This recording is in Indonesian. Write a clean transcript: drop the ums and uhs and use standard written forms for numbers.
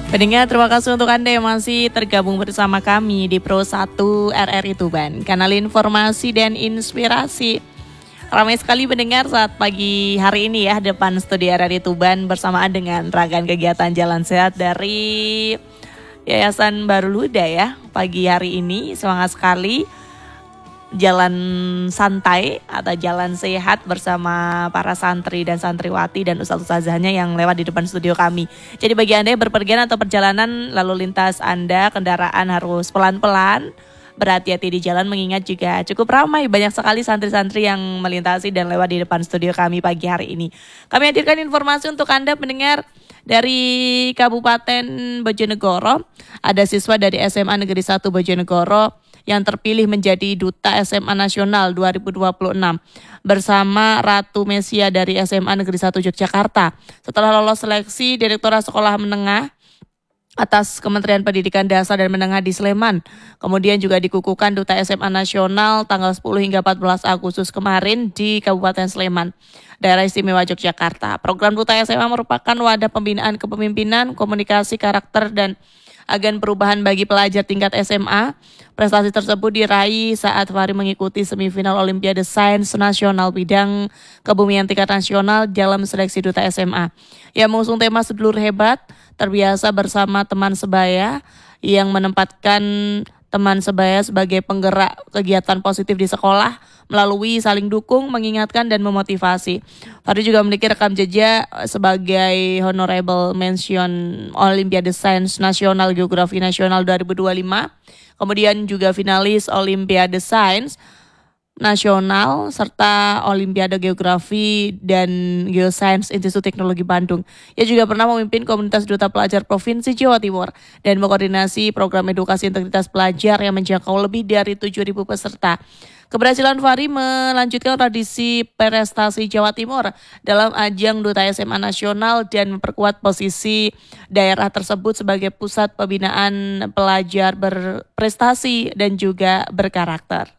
Pendengar, terima kasih untuk Anda yang masih tergabung bersama kami di Pro 1 RRI Tuban, kanal informasi dan inspirasi. Ramai sekali pendengar saat pagi hari ini ya, depan studio RRI Tuban bersamaan dengan rangkaian kegiatan Jalan Sehat dari Yayasan Baru Luda ya. Pagi hari ini semangat sekali jalan santai atau jalan sehat bersama para santri dan santriwati dan ustadz-ustazahnya yang lewat di depan studio kami. Jadi bagi Anda yang berpergian atau perjalanan lalu lintas Anda, kendaraan harus pelan-pelan, berhati-hati di jalan mengingat juga cukup ramai, banyak sekali santri-santri yang melintasi dan lewat di depan studio kami pagi hari ini. Kami hadirkan informasi untuk Anda pendengar dari Kabupaten Bojonegoro. Ada siswa dari SMA Negeri 1 Bojonegoro yang terpilih menjadi Duta SMA Nasional 2026 bersama Ratu Mesia dari SMA Negeri 1 Yogyakarta. Setelah lolos seleksi Direktorat Sekolah Menengah atas Kementerian Pendidikan Dasar dan Menengah di Sleman. Kemudian juga dikukuhkan Duta SMA Nasional tanggal 10 hingga 14 Agustus kemarin di Kabupaten Sleman, Daerah Istimewa Yogyakarta. Program Duta SMA merupakan wadah pembinaan kepemimpinan, komunikasi, karakter, dan agen perubahan bagi pelajar tingkat SMA. Prestasi tersebut diraih saat Fahri mengikuti semifinal Olimpiade Sains Nasional bidang kebumian tingkat nasional dalam seleksi Duta SMA. Yang mengusung tema Sedulur Hebat, terbiasa bersama teman sebaya, yang menempatkan teman sebaya sebagai penggerak kegiatan positif di sekolah melalui saling dukung, mengingatkan, dan memotivasi. Fahri juga memiliki rekam jejak sebagai Honorable Mention Olimpiade Sains Nasional Geografi Nasional 2025, kemudian juga finalis Olimpiade Sains Nasional serta Olimpiade Geografi dan Geosains Institut Teknologi Bandung. Ia juga pernah memimpin komunitas duta pelajar Provinsi Jawa Timur dan mengkoordinasi program edukasi integritas pelajar yang menjangkau lebih dari 7.000 peserta. Keberhasilan Fahri melanjutkan tradisi prestasi Jawa Timur dalam ajang Duta SMA Nasional dan memperkuat posisi daerah tersebut sebagai pusat pembinaan pelajar berprestasi dan juga berkarakter.